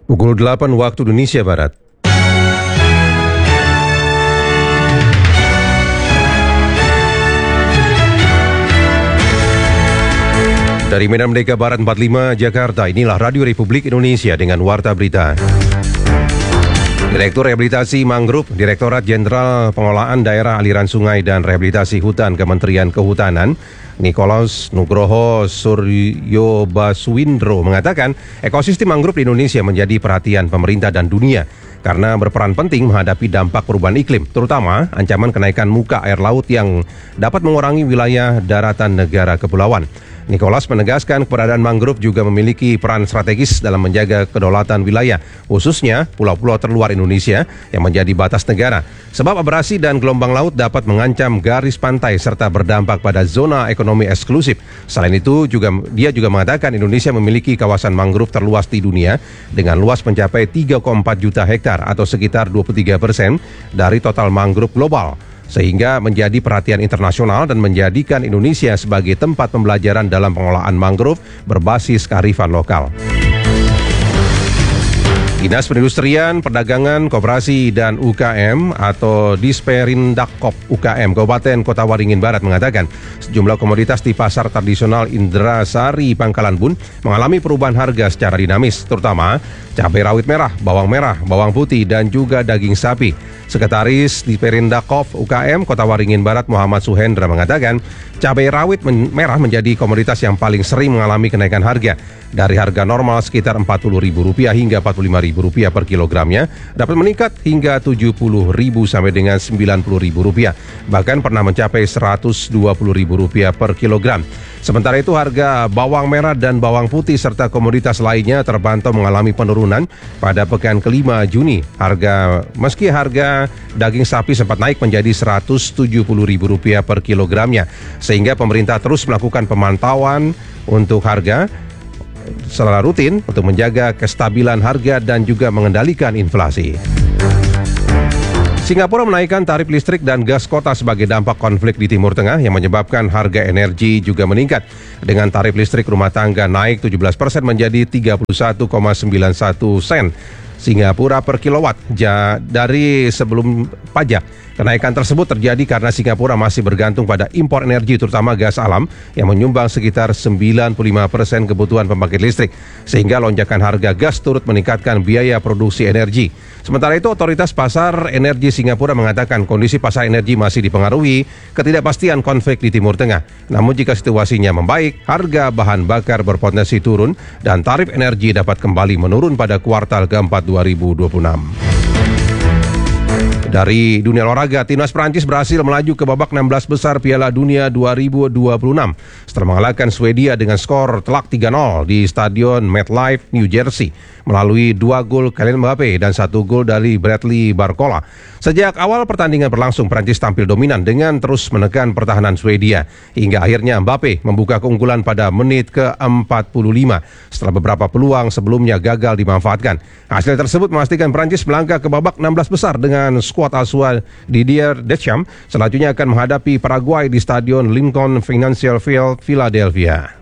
Pukul 8 waktu Indonesia Barat. Dari Medan Merdeka Barat 45 Jakarta, inilah Radio Republik Indonesia dengan Warta Berita. Direktur Rehabilitasi Mangrove, Direktorat Jenderal Pengelolaan Daerah Aliran Sungai dan Rehabilitasi Hutan Kementerian Kehutanan, Nikolaus Nugroho Suryobaswindro mengatakan ekosistem mangrove di Indonesia menjadi perhatian pemerintah dan dunia karena berperan penting menghadapi dampak perubahan iklim, terutama ancaman kenaikan muka air laut yang dapat mengurangi wilayah daratan negara kepulauan. Nikolaus menegaskan keberadaan mangrove juga memiliki peran strategis dalam menjaga kedaulatan wilayah, khususnya pulau-pulau terluar Indonesia yang menjadi batas negara. Sebab abrasi dan gelombang laut dapat mengancam garis pantai serta berdampak pada zona ekonomi eksklusif. Selain itu, dia juga mengatakan Indonesia memiliki kawasan mangrove terluas di dunia dengan luas mencapai 3,4 juta hektar atau sekitar 23% dari total mangrove global, sehingga menjadi perhatian internasional dan menjadikan Indonesia sebagai tempat pembelajaran dalam pengelolaan mangrove berbasis kearifan lokal. Dinas Perindustrian, Perdagangan, Koperasi dan UKM atau Disperindakop UKM Kabupaten Kota Waringin Barat mengatakan sejumlah komoditas di pasar tradisional Indrasari Pangkalan Bun mengalami perubahan harga secara dinamis, terutama cabai rawit merah, bawang putih dan juga daging sapi. Sekretaris Disperindakop UKM Kota Waringin Barat Muhammad Suhendra mengatakan cabai rawit merah menjadi komoditas yang paling sering mengalami kenaikan harga. Dari harga normal sekitar Rp40.000 hingga Rp45.000 per kilogramnya dapat meningkat hingga Rp70.000 sampai dengan Rp90.000. Bahkan pernah mencapai Rp120.000 per kilogram. Sementara itu harga bawang merah dan bawang putih serta komoditas lainnya terpantau mengalami penurunan pada pekan ke-5 Juni. Meski harga daging sapi sempat naik menjadi Rp170.000 per kilogramnya, sehingga pemerintah terus melakukan pemantauan untuk harga secara rutin untuk menjaga kestabilan harga dan juga mengendalikan inflasi. Singapura menaikkan tarif listrik dan gas kota sebagai dampak konflik di Timur Tengah yang menyebabkan harga energi juga meningkat. Dengan tarif listrik rumah tangga naik 17% menjadi 31,91 sen Singapura per kilowatt dari sebelum pajak. Kenaikan tersebut terjadi karena Singapura masih bergantung pada impor energi terutama gas alam yang menyumbang sekitar 95% kebutuhan pembangkit listrik, sehingga lonjakan harga gas turut meningkatkan biaya produksi energi. Sementara itu, Otoritas Pasar Energi Singapura mengatakan kondisi pasar energi masih dipengaruhi ketidakpastian konflik di Timur Tengah. Namun jika situasinya membaik, harga bahan bakar berpotensi turun dan tarif energi dapat kembali menurun pada kuartal keempat 2026. Dari dunia olahraga, timnas Prancis berhasil melaju ke babak 16 besar Piala Dunia 2026 setelah mengalahkan Swedia dengan skor telak 3-0 di Stadion MetLife, New Jersey melalui 2 gol Kylian Mbappe dan 1 gol dari Bradley Barcola. Sejak awal pertandingan berlangsung, Prancis tampil dominan dengan terus menekan pertahanan Swedia hingga akhirnya Mbappe membuka keunggulan pada menit ke-45 setelah beberapa peluang sebelumnya gagal dimanfaatkan. Hasil tersebut memastikan Prancis melangkah ke babak 16 besar dengan skuad asuhan Didier Deschamps. Selanjutnya akan menghadapi Paraguay di Stadion Lincoln Financial Field, Philadelphia.